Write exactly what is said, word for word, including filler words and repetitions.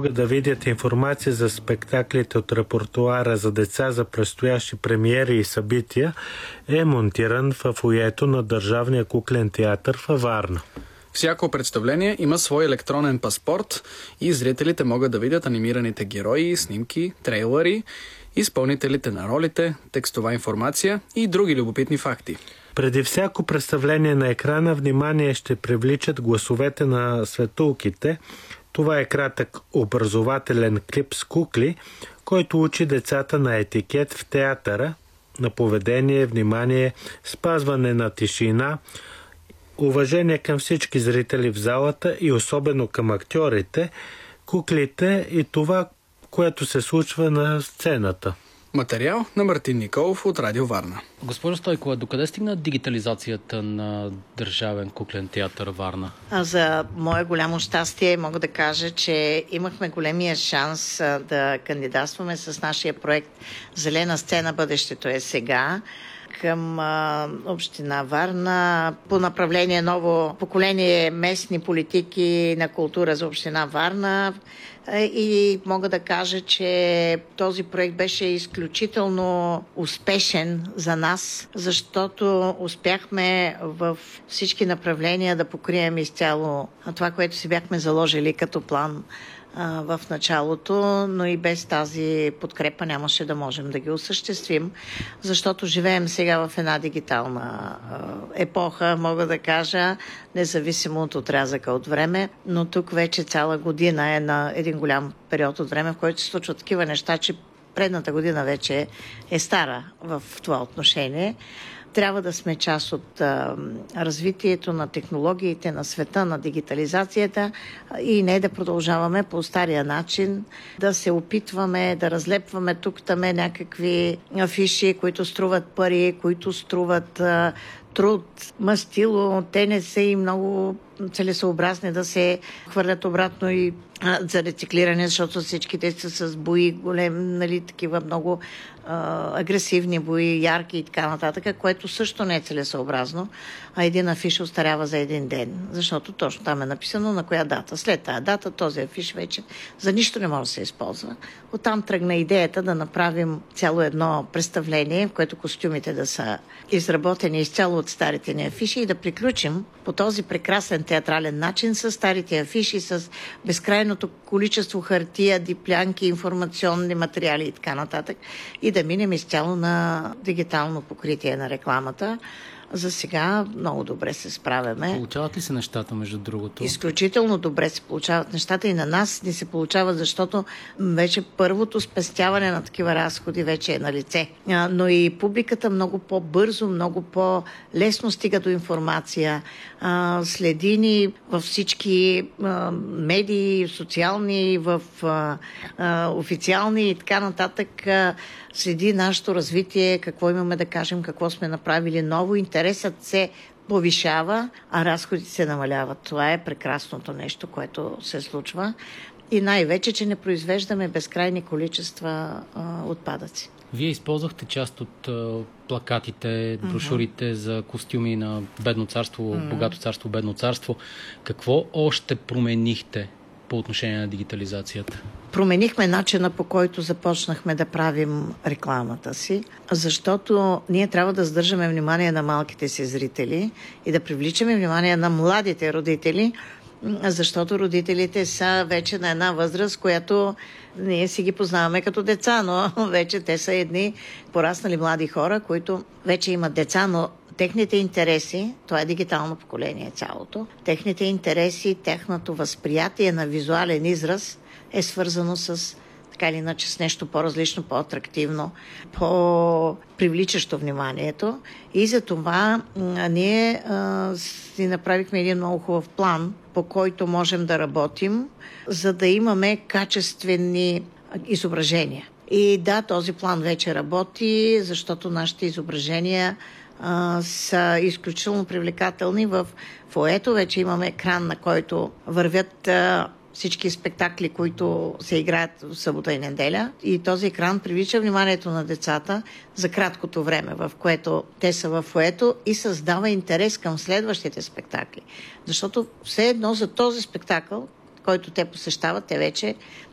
могат да видят информация за спектаклите от репертоара за деца за предстоящи премиери и събития, е монтиран в фоайето на Държавния куклен театър във Варна. Всяко представление има свой електронен паспорт и зрителите могат да видят анимираните герои, снимки, трейлери, изпълнителите на ролите, текстова информация и други любопитни факти. Преди всяко представление на екрана внимание ще привличат гласовете на светулките. Това е кратък образователен клип с кукли, който учи децата на етикет в театъра, на поведение, внимание, спазване на тишина, уважение към всички зрители в залата и особено към актьорите, куклите и това, което се случва на сцената. Материал на Мартин Николов от Радио Варна. Госпожо Стойкова, докъде стигна дигитализацията на Държавен куклен театър Варна? А за мое голямо щастие мога да кажа, че имахме големия шанс да кандидатстваме с нашия проект Зелена сцена, бъдещето е сега, към а, община Варна по направление ново поколение местни политики на култура за община Варна. И мога да кажа, че този проект беше изключително успешен за нас, защото успяхме в всички направления да покрием изцяло това, което си бяхме заложили като план в началото, но и без тази подкрепа нямаше да можем да ги осъществим, защото живеем сега в една дигитална епоха, мога да кажа, независимо от отрязъка от време, но тук вече цяла година е на един голям период от време, в който се случват такива неща, че предната година вече е стара в това отношение. Трябва да сме част от а, развитието на технологиите, на света, на дигитализацията и не да продължаваме по стария начин, да се опитваме да разлепваме тук-таме някакви афиши, които струват пари, които струват а, труд, мастило. Те не са и много целесообразни да се хвърлят обратно и а, за рециклиране, защото всички те са с бои голем, нали, такива много а, агресивни бои, ярки и така нататък, което също не е целесообразно, а един афиш остарява за един ден, защото точно там е написано на коя дата. След тази дата този афиш вече за нищо не може да се използва. Оттам тръгна идеята да направим цяло едно представление, в което костюмите да са изработени изцяло от старите ни афиши и да приключим по този прекрасен театрален начин с старите афиши, с безкрайното количество хартия, диплянки, информационни материали и така нататък и да минем изцяло на дигитално покритие на рекламата. За сега много добре се справяме. Получават ли се нещата, между другото? Изключително добре се получават нещата и на нас ни се получават, защото вече първото спестяване на такива разходи вече е на лице. Но и публиката много по-бързо, много по-лесно стига до информация. Следи ни във всички медии, социални, в официални и така нататък. Следи нашето развитие, какво имаме да кажем, какво сме направили ново. Интересът се повишава, а разходите се намаляват. Това е прекрасното нещо, което се случва. И най-вече, че не произвеждаме безкрайни количества а, отпадъци. Вие използвахте част от а, плакатите, брошурите uh-huh. за костюми на Бедно царство, uh-huh. Богато царство, Бедно царство. Какво още променихте по отношение на дигитализацията? Променихме начина, по който започнахме да правим рекламата си, защото ние трябва да задържаме внимание на малките си зрители и да привличаме внимание на младите родители, защото родителите са вече на една възраст, която ние си ги познаваме като деца, но вече те са едни пораснали млади хора, които вече имат деца, но техните интереси, това е дигитално поколение цялото, техните интереси, техното възприятие на визуален израз е свързано с така или иначе с нещо по-различно, по-атрактивно, по-привличащо вниманието. И за това а, ние а, си направихме един много хубав план, по който можем да работим, за да имаме качествени изображения. И да, този план вече работи, защото нашите изображения а, са изключително привлекателни. В фоайето вече имаме екран, на който вървят а, всички спектакли, които се играят в събота и неделя. И този екран привлича вниманието на децата за краткото време, в което те са в фоайето и създава интерес към следващите спектакли. Защото все едно за този спектакъл, който те посещават, те вече